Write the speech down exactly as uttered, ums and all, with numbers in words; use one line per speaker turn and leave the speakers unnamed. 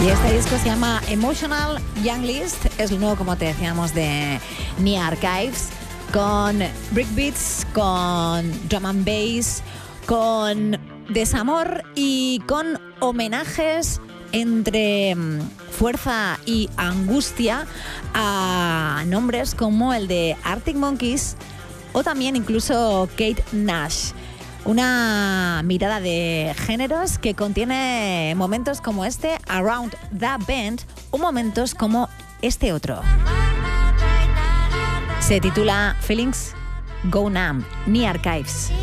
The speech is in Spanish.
Y este disco se llama Emotional Young List, es el nuevo, como te decíamos, de Nia Archives, con breakbeats, con drum and bass, con desamor y con homenajes entre fuerza y angustia a nombres como el de Arctic Monkeys o también incluso Kate Nash. Una mirada de géneros que contiene momentos como este, Around the Bend, o momentos como este otro. Se titula Feelings Go Numb, Nia Archives.